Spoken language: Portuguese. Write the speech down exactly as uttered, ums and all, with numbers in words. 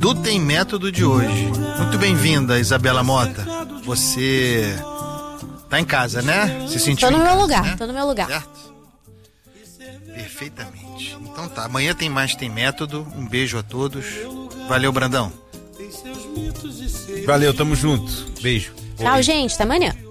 do Tem Método de hoje. Muito bem-vinda, Isabela Mota. Você tá em casa, né? Se sentiu Tô no em meu casa, lugar, né? tô no meu lugar. Certo? Perfeitamente. Então tá, amanhã tem mais Tem Método. Um beijo a todos. Valeu, Brandão. Valeu, tamo junto. Beijo. Tchau, gente. Até amanhã.